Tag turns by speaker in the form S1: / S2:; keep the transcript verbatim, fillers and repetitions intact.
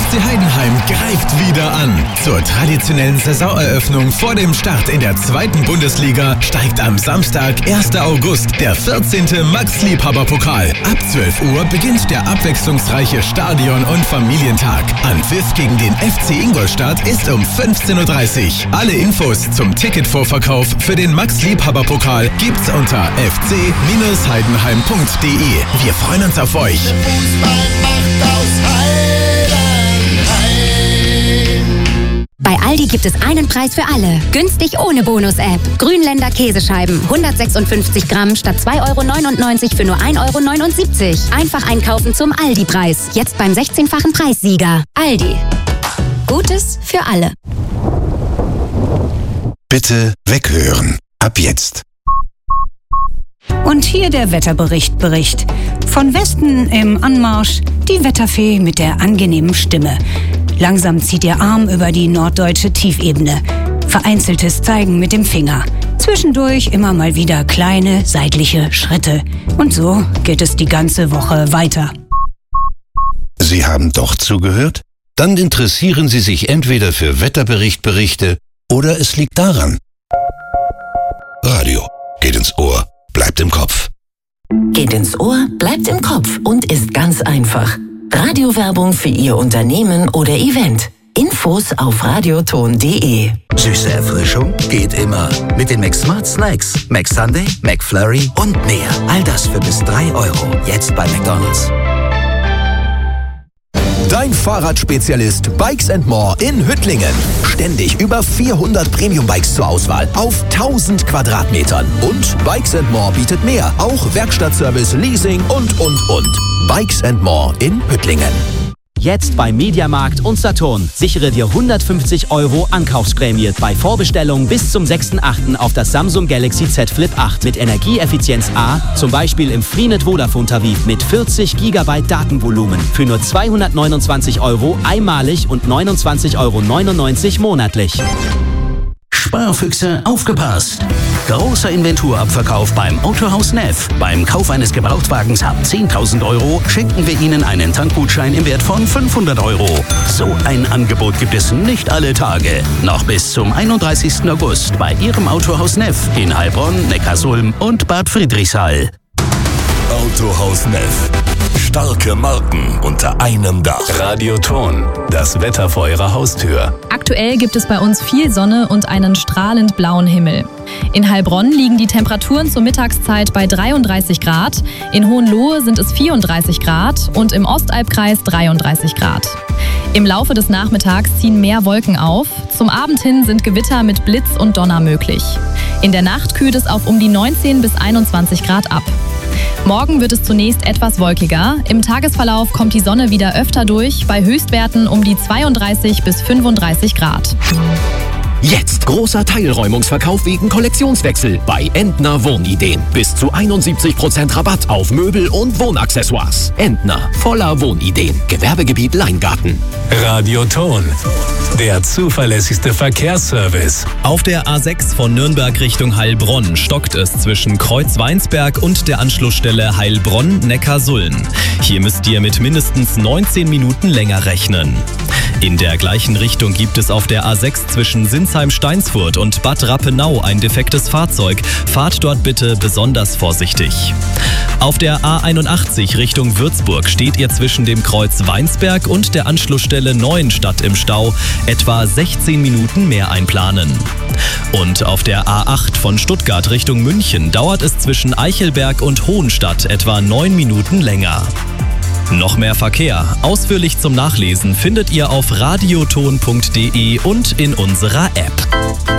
S1: F C Heidenheim greift wieder an. Zur traditionellen Saisoneröffnung vor dem Start in der zweiten Bundesliga steigt am Samstag, ersten August, der vierzehnte Max-Liebhaber-Pokal. Ab zwölf Uhr beginnt der abwechslungsreiche Stadion- und Familientag. Anpfiff gegen den F C Ingolstadt ist um fünfzehn Uhr dreißig. Alle Infos zum Ticketvorverkauf für den Max-Liebhaber-Pokal gibt's unter f c Bindestrich heidenheim punkt d e. Wir freuen uns auf euch.
S2: Bei Aldi gibt es einen Preis für alle. Günstig ohne Bonus-App. Grünländer Käsescheiben. hundertsechsundfünfzig Gramm statt zwei Euro neunundneunzig für nur ein Euro neunundsiebzig. Einfach einkaufen zum Aldi-Preis. Jetzt beim sechzehnfachen Preissieger. Aldi. Gutes für alle.
S3: Bitte weghören. Ab jetzt.
S4: Und hier der Wetterbericht Bericht. Von Westen im Anmarsch die Wetterfee mit der angenehmen Stimme. Langsam zieht ihr Arm über die norddeutsche Tiefebene. Vereinzeltes Zeigen mit dem Finger. Zwischendurch immer mal wieder kleine seitliche Schritte. Und so geht es die ganze Woche weiter.
S3: Sie haben doch zugehört? Dann interessieren Sie sich entweder für Wetterberichtberichte oder es liegt daran. Radio geht ins Ohr, bleibt im Kopf.
S5: Geht ins Ohr, bleibt im Kopf und ist ganz einfach. Radiowerbung für Ihr Unternehmen oder Event. Infos auf radioton punkt d e.
S6: Süße Erfrischung geht immer. Mit den McSmart Snacks, McSunday, McFlurry und mehr. All das für bis drei Euro. Jetzt bei McDonald's.
S7: Dein Fahrradspezialist Bikes and More in Hüttlingen. Ständig über vierhundert Premium-Bikes zur Auswahl auf tausend Quadratmetern. Und Bikes and More bietet mehr. Auch Werkstattservice, Leasing und, und, und. Bikes and More in Hüttlingen.
S8: Jetzt bei Mediamarkt und Saturn. Sichere dir hundertfünfzig Euro Ankaufsprämie bei Vorbestellung bis zum sechsten achten auf das Samsung Galaxy Z Flip acht mit Energieeffizienz A, zum Beispiel im Freenet Vodafone Tarif mit vierzig Gigabyte Datenvolumen für nur zweihundertneunundzwanzig Euro einmalig und neunundzwanzig Euro neunundneunzig monatlich.
S6: Sparfüchse, aufgepasst! Großer Inventurabverkauf beim Autohaus Neff. Beim Kauf eines Gebrauchtwagens ab zehntausend Euro schenken wir Ihnen einen Tankgutschein im Wert von fünfhundert Euro. So ein Angebot gibt es nicht alle Tage. Noch bis zum einunddreißigsten August bei Ihrem Autohaus Neff in Heilbronn, Neckarsulm und Bad Friedrichshall.
S9: Autohaus Neff. Starke Marken unter einem Dach. Radioton, das Wetter vor Ihrer Haustür.
S10: Aktuell gibt es bei uns viel Sonne und einen strahlend blauen Himmel. In Heilbronn liegen die Temperaturen zur Mittagszeit bei dreiunddreißig Grad, in Hohenlohe sind es vierunddreißig Grad und im Ostalbkreis dreiunddreißig Grad. Im Laufe des Nachmittags ziehen mehr Wolken auf, zum Abend hin sind Gewitter mit Blitz und Donner möglich. In der Nacht kühlt es auf um die neunzehn bis einundzwanzig Grad ab. Morgen wird es zunächst etwas wolkiger. Im Tagesverlauf kommt die Sonne wieder öfter durch, bei Höchstwerten um die zweiunddreißig bis fünfunddreißig Grad.
S11: Jetzt großer Teilräumungsverkauf wegen Kollektionswechsel bei Entner Wohnideen. Bis zu einundsiebzig Prozent Rabatt auf Möbel und Wohnaccessoires. Entner, voller Wohnideen. Gewerbegebiet Leingarten.
S9: Radioton, der zuverlässigste Verkehrsservice.
S12: Auf der A sechs von Nürnberg Richtung Heilbronn stockt es zwischen Kreuz-Weinsberg und der Anschlussstelle Heilbronn-Neckarsulm. Hier müsst ihr mit mindestens neunzehn Minuten länger rechnen. In der gleichen Richtung gibt es auf der A sechs zwischen Sinsheim-Steinsfurt und Bad Rappenau ein defektes Fahrzeug. Fahrt dort bitte besonders vorsichtig. Auf der A einundachtzig Richtung Würzburg steht ihr zwischen dem Kreuz Weinsberg und der Anschlussstelle Neuenstadt im Stau. Etwa sechzehn Minuten mehr einplanen. Und auf der A acht von Stuttgart Richtung München dauert es zwischen Eichelberg und Hohenstadt etwa neun Minuten länger. Noch mehr Verkehr, ausführlich zum Nachlesen, findet ihr auf radioton punkt d e und in unserer App.